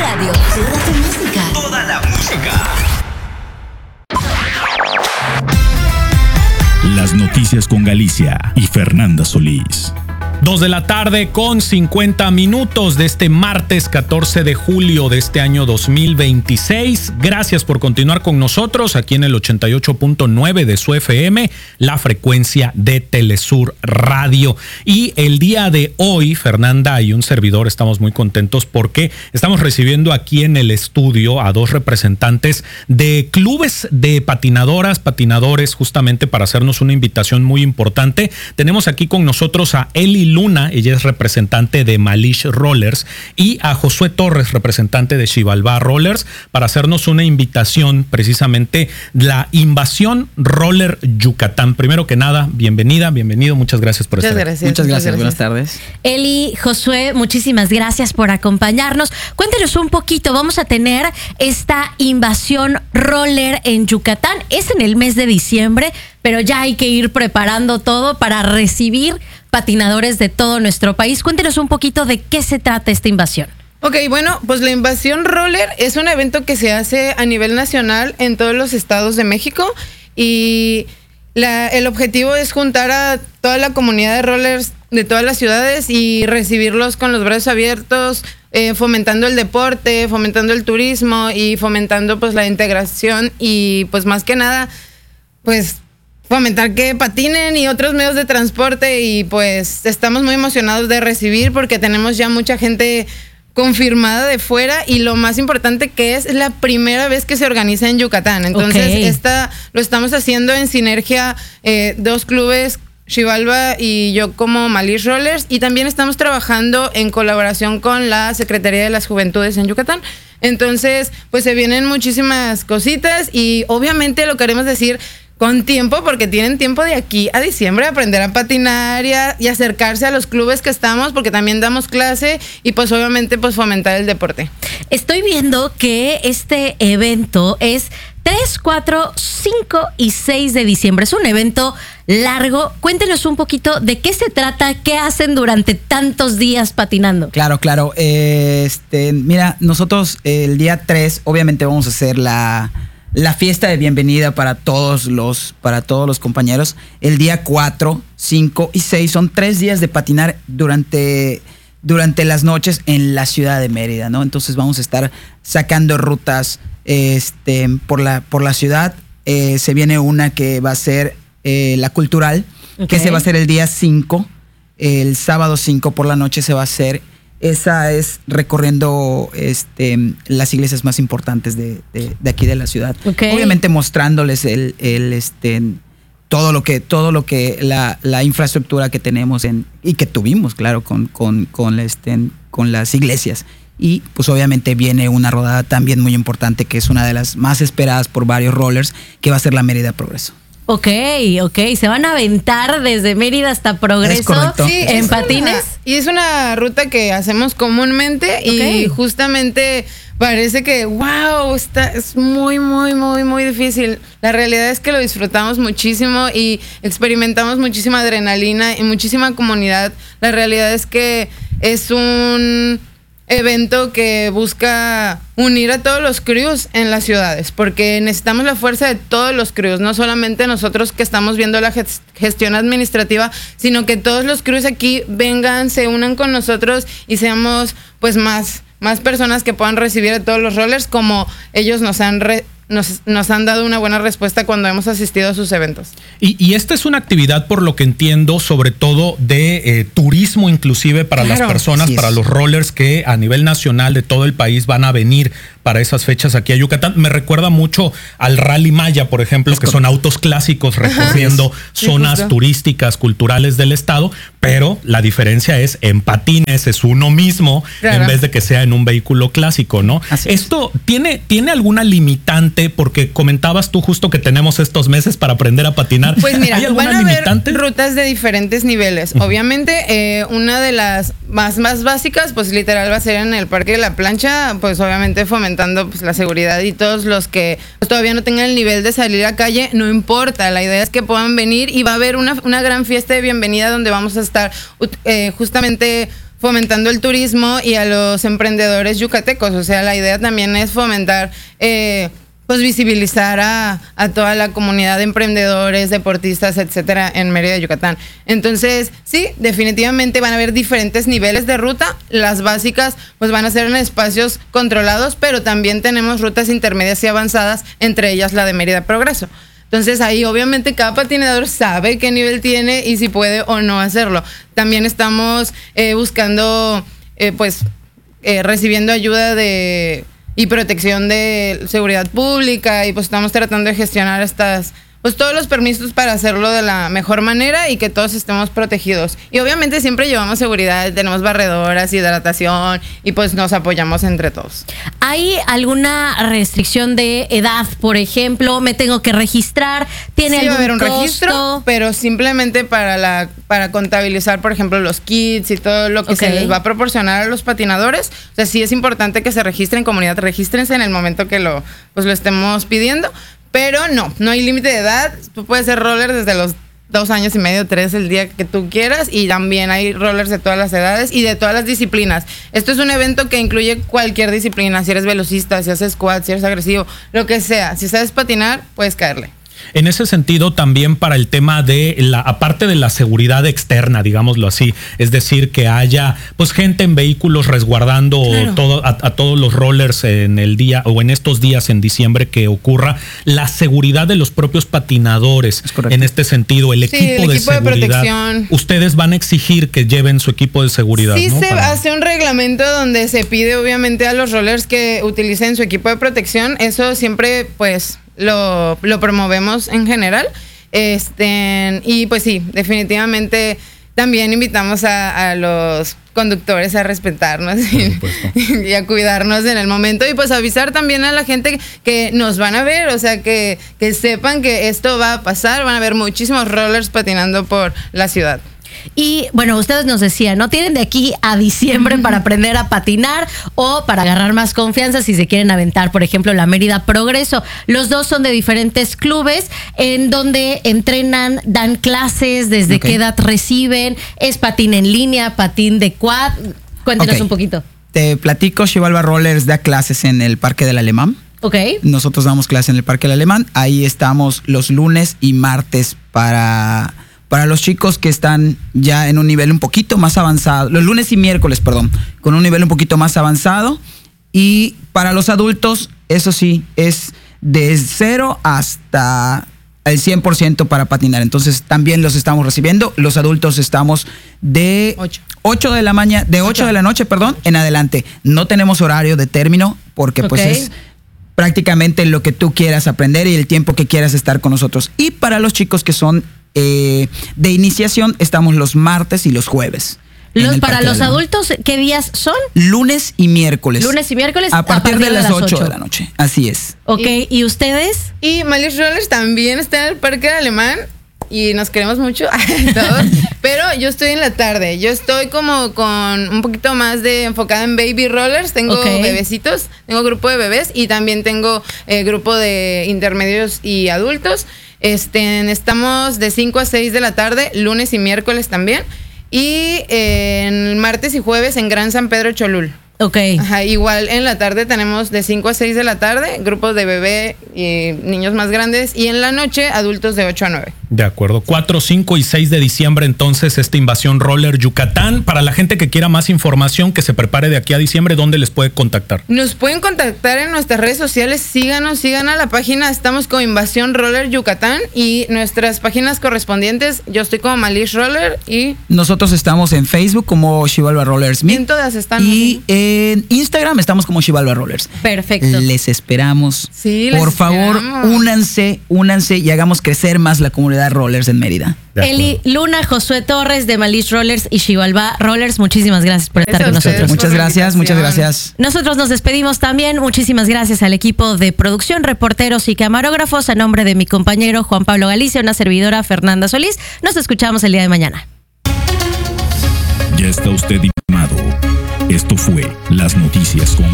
Radio. Toda tu música. Toda la música. Las noticias con Galicia y Fernanda Solís. 2:50 p.m. de este martes 14 de julio de este año 2026. Gracias por continuar con nosotros aquí en el 88.9 de su FM, la frecuencia de Telesur Radio. Y el día de hoy, Fernanda y un servidor estamos muy contentos porque estamos recibiendo aquí en el estudio a dos representantes de clubes de patinadores, justamente para hacernos una invitación muy importante. Tenemos aquí con nosotros a Eli Luna, ella es representante de Malish Rollers, y a Josué Torres, representante de Xibalbá Rollers, para hacernos una invitación precisamente la Invasión Roller Yucatán. Primero que nada, bienvenido, muchas gracias por estar aquí. Muchas gracias, buenas tardes. Eli, Josué, muchísimas gracias por acompañarnos. Cuéntenos un poquito, vamos a tener esta Invasión Roller en Yucatán, es en el mes de diciembre, pero ya hay que ir preparando todo para recibir patinadores de todo nuestro país. Cuéntenos un poquito de qué se trata esta invasión. Ok, bueno, pues la Invasión Roller es un evento que se hace a nivel nacional en todos los estados de México y el objetivo es juntar a toda la comunidad de rollers de todas las ciudades y recibirlos con los brazos abiertos, fomentando el deporte, fomentando el turismo y fomentando pues la integración y pues más que nada pues fomentar que patinen y otros medios de transporte y pues estamos muy emocionados de recibir porque tenemos ya mucha gente confirmada de fuera y lo más importante que es la primera vez que se organiza en Yucatán. Entonces lo estamos haciendo en sinergia dos clubes, Xibalbá y yo como Malish Rollers, y también estamos trabajando en colaboración con la Secretaría de las Juventudes en Yucatán. Entonces pues se vienen muchísimas cositas y obviamente lo queremos decir con tiempo, porque tienen tiempo de aquí a diciembre de aprender a patinar y acercarse a los clubes que estamos, porque también damos clase y pues obviamente pues fomentar el deporte. Estoy viendo que este evento es 3, 4, 5 y 6 de diciembre. Es un evento largo. Cuéntenos un poquito de qué se trata, qué hacen durante tantos días patinando. Claro. Mira, nosotros el día 3 obviamente vamos a hacer la fiesta de bienvenida para todos los compañeros. El día 4, 5 y 6 son 3 días de patinar durante las noches en la ciudad de Mérida, ¿no? Entonces vamos a estar sacando rutas por la ciudad. Se viene una que va a ser la cultural, que se va a hacer el día 5. El sábado 5 por la noche se va a hacer. Esa es recorriendo las iglesias más importantes de aquí de la ciudad. Okay. Obviamente mostrándoles todo lo que la infraestructura que tenemos y que tuvimos, claro, con las iglesias. Y pues obviamente viene una rodada también muy importante que es una de las más esperadas por varios rollers, que va a ser la Mérida Progreso. Ok, se van a aventar desde Mérida hasta Progreso en patines. Y es una ruta que hacemos comúnmente y justamente parece que wow, es muy, muy, muy, muy difícil. La realidad es que lo disfrutamos muchísimo y experimentamos muchísima adrenalina y muchísima comunidad. La realidad es que es un evento que busca unir a todos los crews en las ciudades, porque necesitamos la fuerza de todos los crews, no solamente nosotros que estamos viendo la gestión administrativa, sino que todos los crews aquí vengan, se unan con nosotros y seamos pues más personas que puedan recibir a todos los rollers como ellos nos han dado una buena respuesta cuando hemos asistido a sus eventos. Y esta es una actividad, por lo que entiendo, sobre todo de turismo inclusive para las personas, para los rollers que a nivel nacional de todo el país van a venir para esas fechas aquí a Yucatán. Me recuerda mucho al Rally Maya, por ejemplo, que son autos clásicos recorriendo zonas turísticas, culturales del estado, pero la diferencia es en patines, es uno mismo, en vez de que sea en un vehículo clásico, ¿no? Esto tiene alguna limitante, porque comentabas tú justo que tenemos estos meses para aprender a patinar. Pues mira, ¿hay alguna van a limitante? haber rutas de diferentes niveles. Obviamente, una de las más básicas, pues literal va a ser en el Parque de la Plancha, pues obviamente fomentando pues la seguridad, y todos los que pues, todavía no tengan el nivel de salir a calle, no importa, la idea es que puedan venir y va a haber una gran fiesta de bienvenida donde vamos a estar justamente fomentando el turismo y a los emprendedores yucatecos. O sea, la idea también es fomentar, pues visibilizar a toda la comunidad de emprendedores, deportistas, etcétera, en Mérida, Yucatán. Entonces, sí, definitivamente van a haber diferentes niveles de ruta. Las básicas, pues van a ser en espacios controlados, pero también tenemos rutas intermedias y avanzadas, entre ellas la de Mérida Progreso. Entonces ahí obviamente cada patinador sabe qué nivel tiene y si puede o no hacerlo. También estamos buscando, recibiendo ayuda y protección de seguridad pública, y pues estamos tratando de gestionar todos los permisos para hacerlo de la mejor manera y que todos estemos protegidos. Y obviamente siempre llevamos seguridad, tenemos barredoras, hidratación, y pues nos apoyamos entre todos. ¿Hay alguna restricción de edad, por ejemplo? ¿Me tengo que registrar? ¿Tiene sí, va a haber un costo? registro, pero simplemente para contabilizar, por ejemplo, los kits y todo lo que se les va a proporcionar a los patinadores. O sea, sí es importante que se registren en comunidad, regístrense en el momento que lo estemos pidiendo. Pero no hay límite de edad. Tú puedes ser roller desde los 2 años y medio, 3, el día que tú quieras. Y también hay rollers de todas las edades y de todas las disciplinas. Esto es un evento que incluye cualquier disciplina. Si eres velocista, si haces squat, si eres agresivo, lo que sea. Si sabes patinar, puedes caerle. En ese sentido, también para el tema de aparte de la seguridad externa, digámoslo así, es decir, que haya pues gente en vehículos resguardando a todos los rollers en el día o en estos días en diciembre que ocurra, la seguridad de los propios patinadores. En este sentido, el equipo de seguridad. Protección. Ustedes van a exigir que lleven su equipo de seguridad. Sí, ¿no? se hace un reglamento donde se pide obviamente a los rollers que utilicen su equipo de protección. Eso siempre pues lo promovemos en general. Y pues sí, definitivamente también invitamos a los conductores a respetarnos y a cuidarnos en el momento, y pues avisar también a la gente que nos van a ver, o sea, que sepan que esto va a pasar. Van a haber muchísimos rollers patinando por la ciudad. Y bueno, ustedes nos decían, ¿no? Tienen de aquí a diciembre para aprender a patinar o para agarrar más confianza si se quieren aventar, por ejemplo, la Mérida Progreso. Los dos son de diferentes clubes en donde entrenan, dan clases, desde qué edad reciben, es patín en línea, patín de quad. Cuéntenos un poquito. Te platico, Xibalba Rollers da clases en el Parque del Alemán. Nosotros damos clases en el Parque del Alemán. Ahí estamos los lunes y martes para los chicos que están ya en un nivel un poquito más avanzado, los lunes y miércoles, con un nivel un poquito más avanzado. Y para los adultos, eso sí, es de 0 hasta el 100% para patinar. Entonces también los estamos recibiendo. Los adultos estamos de 8 de la noche, en adelante. No tenemos horario de término porque pues es prácticamente lo que tú quieras aprender y el tiempo que quieras estar con nosotros. Y para los chicos que son de iniciación, estamos los martes y los jueves. Para los adultos, ¿qué días son? Lunes y miércoles. Lunes y miércoles a partir de las 8 de la noche. Así es. ¿Y ustedes? Y Malish Rollers también está en el Parque del Alemán y nos queremos mucho todos. Pero yo estoy en la tarde. Yo estoy como con un poquito más de enfocada en baby rollers. Tengo bebecitos, tengo grupo de bebés y también tengo grupo de intermedios y adultos. Estamos de 5 a 6 de la tarde, lunes y miércoles también. Y en martes y jueves en Gran San Pedro Cholul. Igual en la tarde tenemos de 5 a 6 de la tarde, grupos de bebé y niños más grandes. Y en la noche, adultos de 8 a 9. De acuerdo. 4, 5 y 6 de diciembre, entonces, esta Invasión Roller Yucatán. Para la gente que quiera más información, que se prepare de aquí a diciembre, ¿dónde les puede contactar? Nos pueden contactar en nuestras redes sociales. Sigan a la página. Estamos con Invasión Roller Yucatán y nuestras páginas correspondientes. Yo estoy como Malish Roller y nosotros estamos en Facebook como Xibalba Rollers. En todas están. Y en Instagram estamos como Xibalba Rollers. Perfecto. Les esperamos. Por favor, únanse y hagamos crecer más la comunidad de rollers en Mérida. Eli Luna, Josué Torres de Malish Rollers y Xibalba Rollers, muchísimas gracias por estar con nosotros. Muchas gracias. Nosotros nos despedimos también. Muchísimas gracias al equipo de producción, reporteros y camarógrafos. A nombre de mi compañero Juan Pablo Galicia, una servidora Fernanda Solís. Nos escuchamos el día de mañana. Ya está usted informado. Esto fue Las Noticias con